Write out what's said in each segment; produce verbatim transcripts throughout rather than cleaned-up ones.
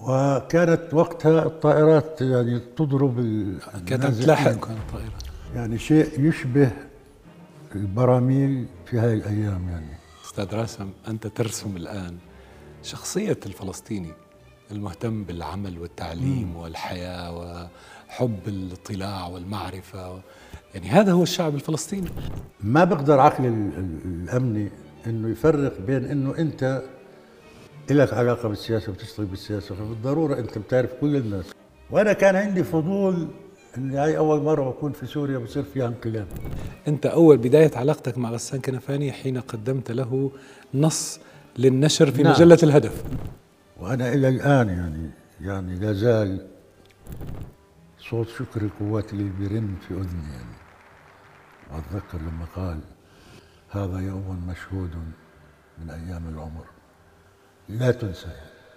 وكانت وقتها الطائرات يعني تضرب كانت تلاحق الطائرات، يعني شيء يشبه البراميل في هاي الأيام. يعني أستاذ راسم، أنت ترسم الآن شخصية الفلسطيني المهتم بالعمل والتعليم م. والحياة وحب الاطلاع والمعرفة، يعني هذا هو الشعب الفلسطيني. ما بقدر عقل الأمني إنه يفرق بين إنه أنت إلك علاقة بالسياسة وبتشتغل بالسياسة، فبالضرورة أنت بتعرف كل الناس. وأنا كان عندي فضول إني هاي أول مرة بكون في سوريا بصير فيها انقلاب. أنت أول بداية علاقتك مع غسان كنفاني حين قدمت له نص للنشر في نعم. مجلة الهدف. وأنا إلى الآن يعني يعني لا زال صوت شكر القوات اللي بيرن في أذني. يعني وأتذكر لما قال هذا يوم مشهود من أيام العمر لا تنسى.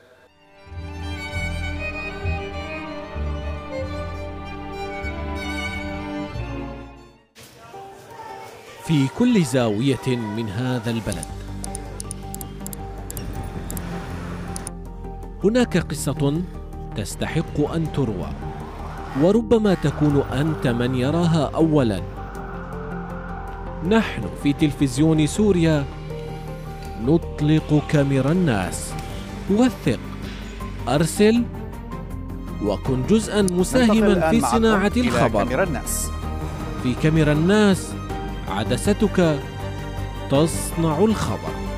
في كل زاوية من هذا البلد هناك قصة تستحق أن تروى، وربما تكون أنت من يراها أولاً. نحن في تلفزيون سوريا نطلق كاميرا الناس. وثق، أرسل، وكن جزءاً مساهماً في صناعة الخبر. كاميرا الناس. في كاميرا الناس عدستك تصنع الخبر.